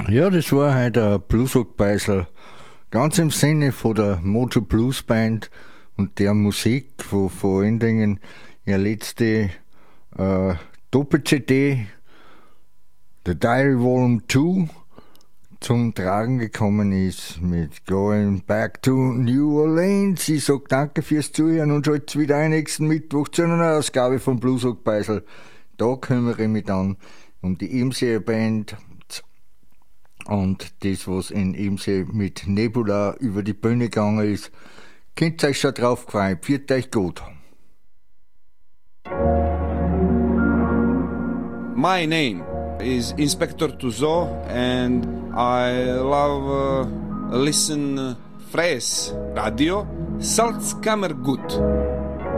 Ja, das war halt ein Bluesrock-Beisel. Ganz im Sinne von der Mojo Blues Band und der Musik, wo vor allen Dingen ihre letzte Doppel-CD, The Diary Volume 2, zum Tragen gekommen ist mit Going Back to New Orleans. Ich sag danke fürs Zuhören und schalt's wieder ein nächsten Mittwoch zu einer Ausgabe von Bluesrock Beisel. Da kümmere ich mich dann um die Imsee Band und das, was in Imsee mit Nebula über die Bühne gegangen ist. Könnt euch schon drauf freuen. Pfiat euch gut. My name is Inspector Tuzo and I love listen Fres Radio Salzkammergut.